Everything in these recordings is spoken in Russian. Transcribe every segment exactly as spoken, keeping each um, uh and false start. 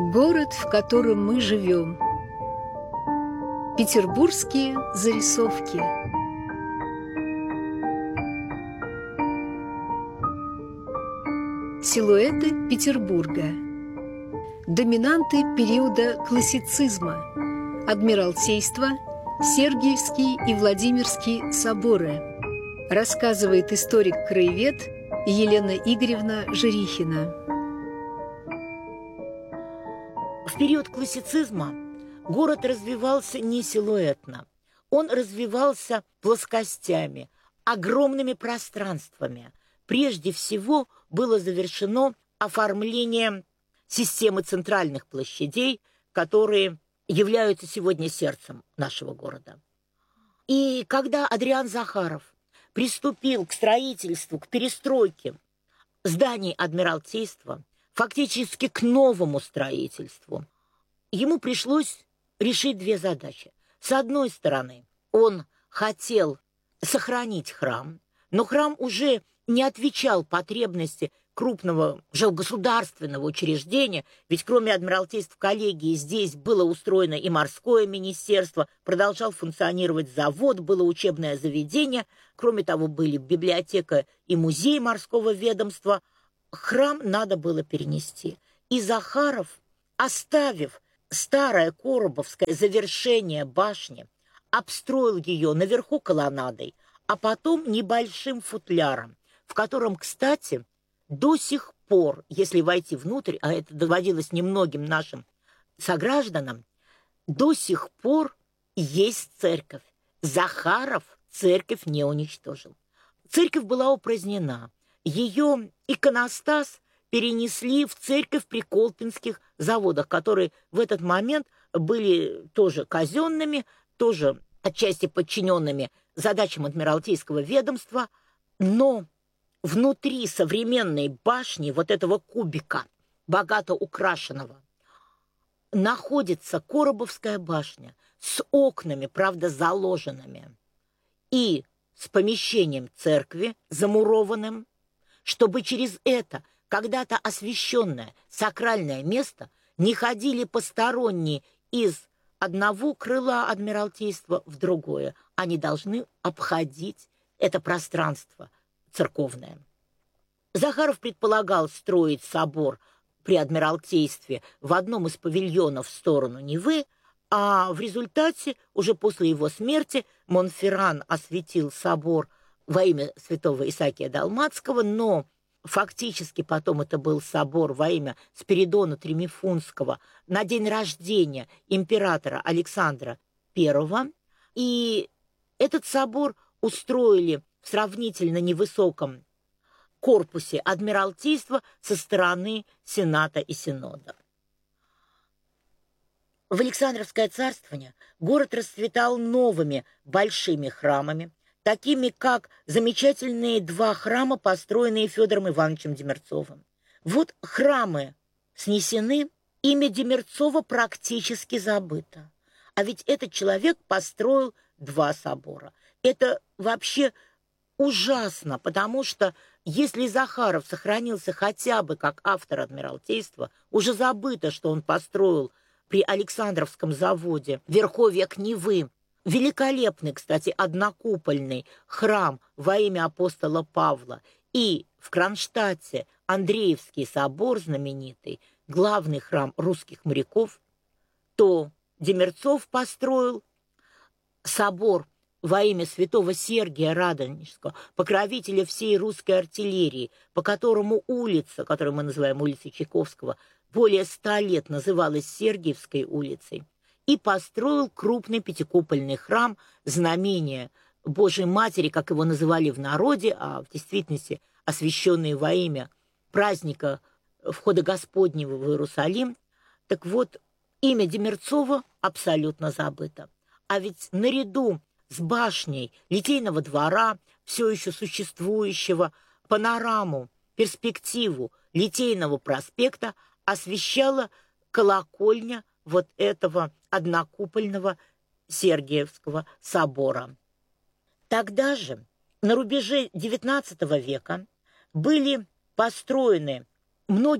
Город, в котором мы живем. Петербургские зарисовки. Силуэты Петербурга. Доминанты периода классицизма. Адмиралтейство, Сергиевский и Владимирский соборы. Рассказывает историк-краевед Елена Игоревна Жирихина. В период классицизма город развивался не силуэтно. Он развивался плоскостями, огромными пространствами. Прежде всего было завершено оформление системы центральных площадей, которые являются сегодня сердцем нашего города. И когда Адриан Захаров приступил к строительству, к перестройке зданий Адмиралтейства, фактически к новому строительству, ему пришлось решить две задачи. С одной стороны, он хотел сохранить храм, но храм уже не отвечал потребности крупного уже государственного учреждения, ведь кроме Адмиралтейств коллегии здесь было устроено и морское министерство, продолжал функционировать завод, было учебное заведение, кроме того, были библиотека и музей морского ведомства. Храм надо было перенести. И Захаров, оставив старое коробовское завершение башни, обстроил ее наверху колоннадой, а потом небольшим футляром, в котором, кстати, до сих пор, если войти внутрь, а это доводилось немногим нашим согражданам, до сих пор есть церковь. Захаров церковь не уничтожил. Церковь была упразднена. Ее иконостас перенесли в церковь при Колпинских заводах, которые в этот момент были тоже казенными, тоже отчасти подчиненными задачам Адмиралтейского ведомства, но внутри современной башни, вот этого кубика, богато украшенного, находится Коробовская башня с окнами, правда, заложенными, и с помещением церкви, замурованным, чтобы через это когда-то освященное сакральное место не ходили посторонние из одного крыла Адмиралтейства в другое. Они должны обходить это пространство церковное. Захаров предполагал строить собор при Адмиралтействе в одном из павильонов в сторону Невы, а в результате, уже после его смерти, Монферран осветил собор во имя святого Исаакия Далматского, но фактически потом это был собор во имя Спиридона Тремифунского на день рождения императора Александра Первого. И этот собор устроили в сравнительно невысоком корпусе Адмиралтейства со стороны Сената и Синода. В Александровское царствование город расцветал новыми большими храмами, такими как замечательные два храма, построенные Федором Ивановичем Демерцовым. Вот храмы снесены, имя Демерцова практически забыто. А ведь этот человек построил два собора. Это вообще ужасно, потому что если Захаров сохранился хотя бы как автор Адмиралтейства, уже забыто, что он построил при Александровском заводе верховьях Невы великолепный, кстати, однокупольный храм во имя апостола Павла, и в Кронштадте Андреевский собор знаменитый, главный храм русских моряков, то Демерцов построил собор во имя святого Сергия Радонежского, покровителя всей русской артиллерии, по которому улица, которую мы называем улицей Чайковского, более ста лет называлась Сергиевской улицей, и построил крупный пятикупольный храм, знамение Божией Матери, как его называли в народе, а в действительности освященный во имя праздника Входа Господнего в Иерусалим. Так вот, имя Демерцова абсолютно забыто. А ведь наряду с башней Литейного двора, все еще существующего, панораму, перспективу Литейного проспекта освещала колокольня вот этого однокупольного Сергиевского собора. Тогда же, на рубеже девятнадцатого века, были построены многие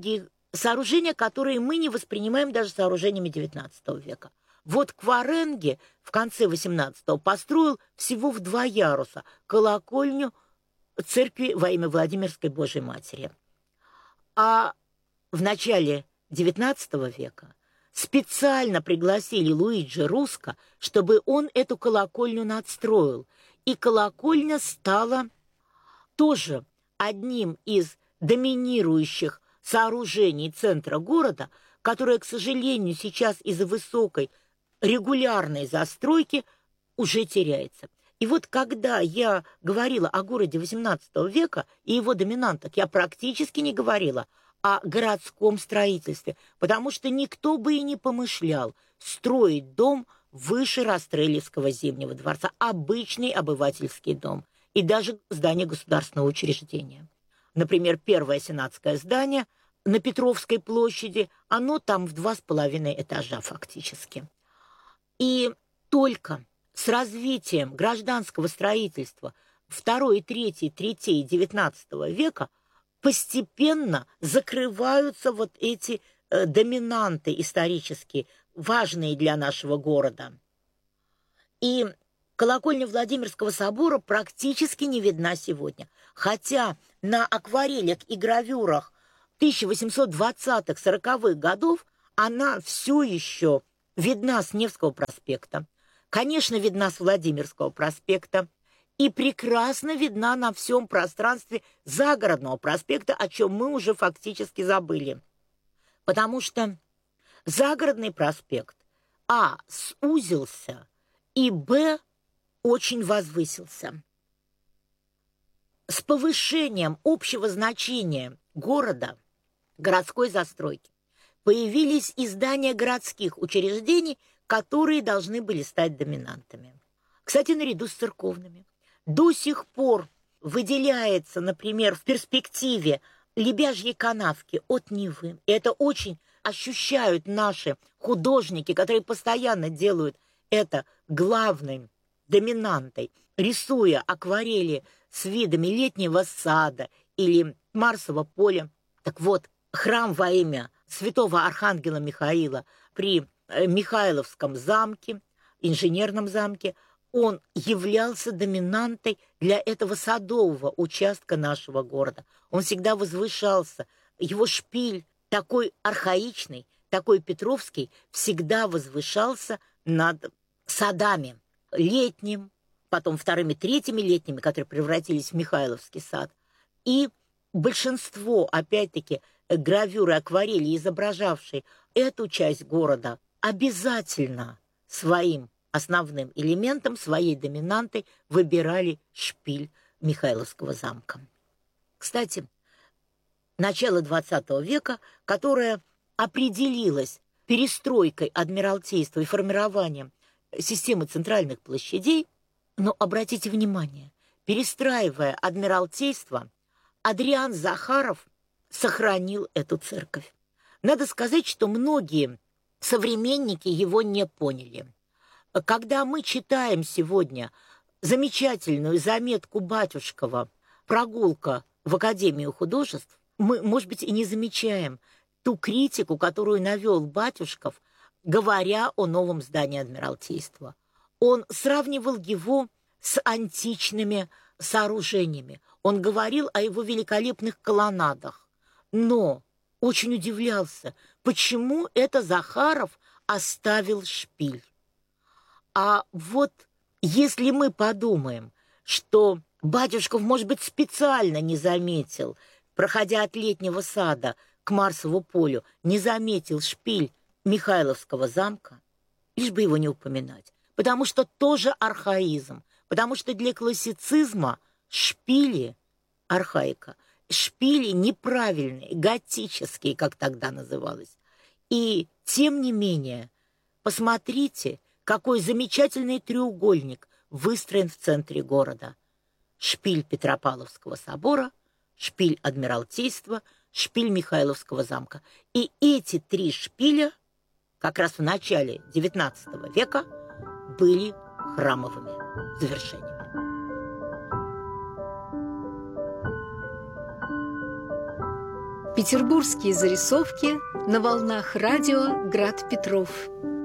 сооружения, которые мы не воспринимаем даже сооружениями девятнадцатого века. Вот Кваренге в конце восемнадцатого построил всего в два яруса колокольню церкви во имя Владимирской Божьей Матери. А в начале девятнадцатого века специально пригласили Луиджи Русско, чтобы он эту колокольню надстроил. И колокольня стала тоже одним из доминирующих сооружений центра города, которое, к сожалению, сейчас из-за высокой регулярной застройки уже теряется. И вот когда я говорила о городе восемнадцатого века и его доминантах, я практически не говорила о городском строительстве, потому что никто бы и не помышлял строить дом выше Растрелливского Зимнего дворца, обычный обывательский дом, и даже здание государственного учреждения. Например, первое сенатское здание на Петровской площади, оно там в два с половиной этажа фактически. И только с развитием гражданского строительства второй, третьей, третьей девятнадцатого века постепенно закрываются вот эти э, доминанты исторические, важные для нашего города. И колокольня Владимирского собора практически не видна сегодня. Хотя на акварелях и гравюрах тысяча восемьсот двадцатых-сороковых годов она все еще видна с Невского проспекта. Конечно, видна с Владимирского проспекта. И прекрасно видна на всем пространстве Загородного проспекта, о чем мы уже фактически забыли. Потому что Загородный проспект, а, сузился, и, б, очень возвысился. С повышением общего значения города, городской застройки, появились и здания городских учреждений, которые должны были стать доминантами. Кстати, наряду с церковными. До сих пор выделяется, например, в перспективе Лебяжьей канавки от Невы. И это очень ощущают наши художники, которые постоянно делают это главной доминантой, рисуя акварели с видами летнего сада или Марсового поля. Так вот, храм во имя святого архангела Михаила при Михайловском замке, инженерном замке, он являлся доминантой для этого садового участка нашего города. Он всегда возвышался. Его шпиль, такой архаичный, такой петровский, всегда возвышался над садами. Летним, потом вторыми, третьими летними, которые превратились в Михайловский сад. И большинство, опять-таки, гравюры, акварели, изображавшие эту часть города, обязательно своим основным элементом, своей доминантой выбирали шпиль Михайловского замка. Кстати, начало двадцатого века, которое определилось перестройкой Адмиралтейства и формированием системы центральных площадей, но обратите внимание, перестраивая Адмиралтейство, Адриан Захаров сохранил эту церковь. Надо сказать, что многие современники его не поняли. Когда мы читаем сегодня замечательную заметку Батюшкова «Прогулка в Академию художеств», мы, может быть, и не замечаем ту критику, которую навел Батюшков, говоря о новом здании Адмиралтейства. Он сравнивал его с античными сооружениями. Он говорил о его великолепных колоннадах. Но очень удивлялся, почему это Захаров оставил шпиль. А вот если мы подумаем, что Батюшков, может быть, специально не заметил, проходя от Летнего сада к Марсову полю, не заметил шпиль Михайловского замка, лишь бы его не упоминать, потому что тоже архаизм, потому что для классицизма шпили — архаика, шпили неправильные, готические, как тогда называлось. И тем не менее, посмотрите, какой замечательный треугольник выстроен в центре города. Шпиль Петропавловского собора, шпиль Адмиралтейства, шпиль Михайловского замка. И эти три шпиля как раз в начале девятнадцатого века были храмовыми завершениями. Петербургские зарисовки на волнах радио «Град Петров».